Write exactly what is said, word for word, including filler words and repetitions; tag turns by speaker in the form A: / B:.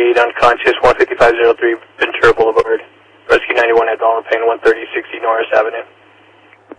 A: thirty-eight unconscious, one fifty-five oh three Ventura Boulevard. Rescue ninety-one at Donald Payne, one thirty sixty Norris Avenue.